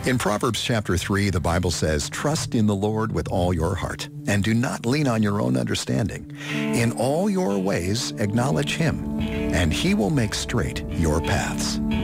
In Proverbs chapter 3, the Bible says, "Trust in the Lord with all your heart, and do not lean on your own understanding. In all your ways acknowledge him, and he will make straight your paths."